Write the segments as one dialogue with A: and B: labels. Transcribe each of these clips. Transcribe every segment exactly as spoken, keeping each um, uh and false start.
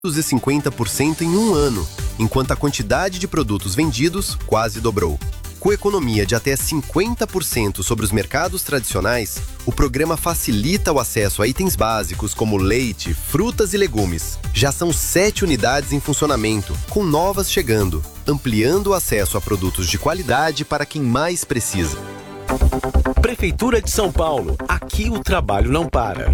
A: e cinquenta por cento em um ano, enquanto a quantidade de produtos vendidos quase dobrou. Com economia de até cinquenta por cento sobre os mercados tradicionais, o programa facilita o acesso a itens básicos como leite, frutas e legumes. Já são sete unidades em funcionamento, com novas chegando, ampliando o acesso a produtos de qualidade para quem mais precisa.
B: Prefeitura de São Paulo. Aqui o trabalho não para.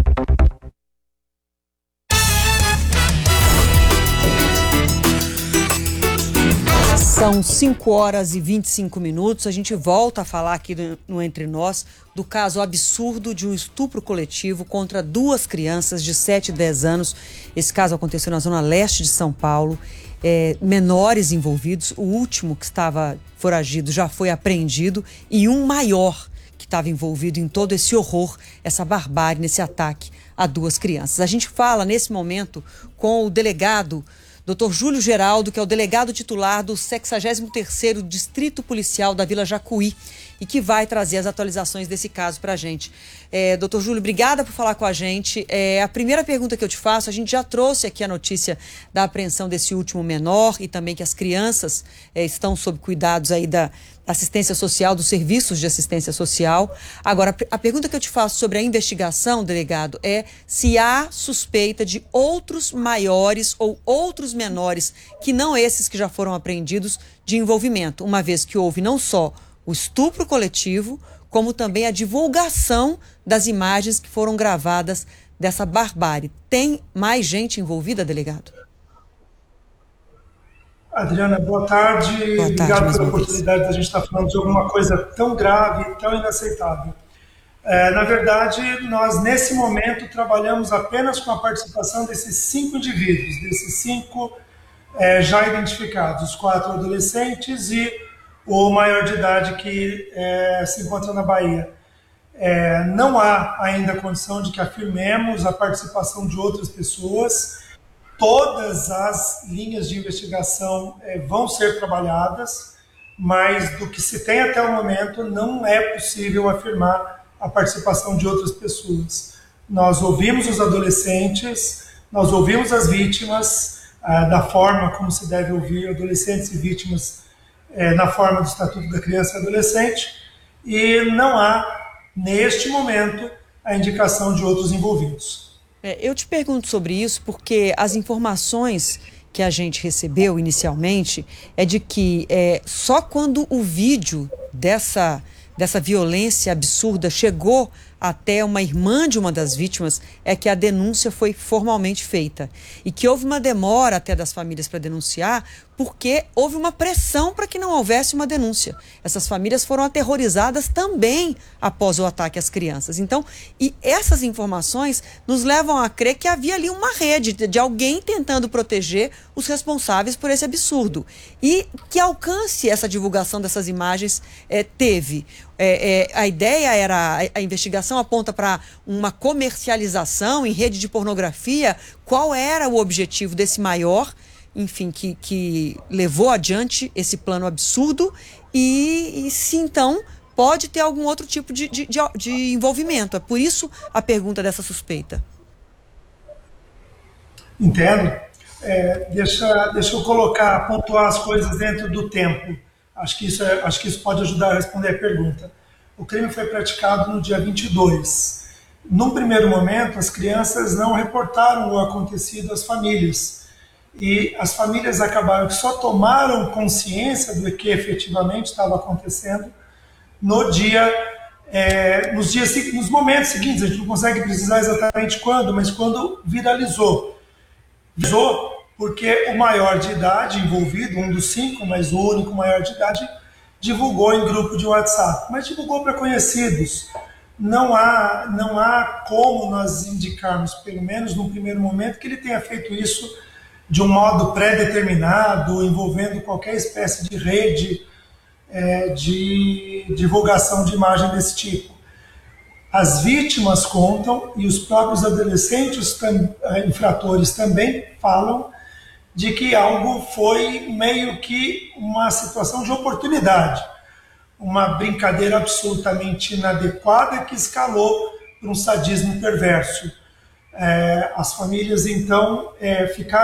C: São cinco horas e vinte e cinco minutos. A gente volta a falar aqui no, no Entre Nós do caso absurdo de um estupro coletivo contra duas crianças de sete e dez anos. Esse caso aconteceu na zona leste de São Paulo. É, menores envolvidos. O último que estava foragido já foi apreendido e um maior que estava envolvido em todo esse horror, essa barbárie, nesse ataque a duas crianças. A gente fala nesse momento com o delegado doutor Júlio Geraldo, que é o delegado titular do sexagésimo terceiro Distrito Policial da Vila Jacuí e que vai trazer as atualizações desse caso para a gente. É, doutor Júlio, obrigada por falar com a gente. É, a primeira pergunta que eu te faço, a gente já trouxe aqui a notícia da apreensão desse último menor e também que as crianças é, estão sob cuidados aí da assistência social, dos serviços de assistência social. Agora, a pergunta que eu te faço sobre a investigação, delegado, é se há suspeita de outros maiores ou outros menores, que não esses que já foram apreendidos, de envolvimento, uma vez que houve não só o estupro coletivo, como também a divulgação das imagens que foram gravadas dessa barbárie. Tem mais gente envolvida, delegado?
D: Adriana, boa tarde. Boa tarde. Obrigado pela oportunidade de a gente estar falando de alguma coisa tão grave, tão inaceitável. É, na verdade, nós, nesse momento, trabalhamos apenas com a participação desses cinco indivíduos, desses cinco é, já identificados, os quatro adolescentes e o maior de idade que é, se encontra na Bahia. É, não há ainda condição de que afirmemos a participação de outras pessoas. Todas as linhas de investigação é, vão ser trabalhadas, mas do que se tem até o momento não é possível afirmar a participação de outras pessoas. Nós ouvimos os adolescentes, nós ouvimos as vítimas ah, da forma como se deve ouvir adolescentes e vítimas eh, na forma do Estatuto da Criança e Adolescente, e não há, neste momento, a indicação de outros envolvidos.
C: Eu te pergunto sobre isso porque as informações que a gente recebeu inicialmente é de que é, só quando o vídeo dessa, dessa violência absurda chegou até uma irmã de uma das vítimas é que a denúncia foi formalmente feita. E que houve uma demora até das famílias para denunciar porque houve uma pressão para que não houvesse uma denúncia. Essas famílias foram aterrorizadas também após o ataque às crianças. Então, e essas informações nos levam a crer que havia ali uma rede de, de alguém tentando proteger os responsáveis por esse absurdo. E que alcance essa divulgação dessas imagens é, teve. É, é, a ideia era, a, a investigação aponta para uma comercialização em rede de pornografia. Qual era o objetivo desse maior, enfim, que, que levou adiante esse plano absurdo e, e se então pode ter algum outro tipo de, de, de, de envolvimento? É por isso a pergunta dessa suspeita.
D: Entendo. É, deixa, deixa eu colocar, pontuar as coisas dentro do tempo. Acho que, isso é, acho que isso pode ajudar a responder a pergunta. O crime foi praticado no dia vinte e dois. Num primeiro momento, as crianças não reportaram o acontecido às famílias. E as famílias acabaram que só tomaram consciência do que efetivamente estava acontecendo no dia, é, nos, dias, nos momentos seguintes. A gente não consegue precisar exatamente quando, mas quando viralizou. Viralizou porque o maior de idade envolvido, um dos cinco, mas o único maior de idade, divulgou em grupo de WhatsApp, mas divulgou para conhecidos. Não há, não há como nós indicarmos, pelo menos no primeiro momento, que ele tenha feito isso de um modo pré-determinado, envolvendo qualquer espécie de rede é, de divulgação de imagem desse tipo. As vítimas contam, e os próprios adolescentes tam, infratores também falam, de que algo foi meio que uma situação de oportunidade, uma brincadeira absolutamente inadequada que escalou para um sadismo perverso. É, as famílias, então, é, ficaram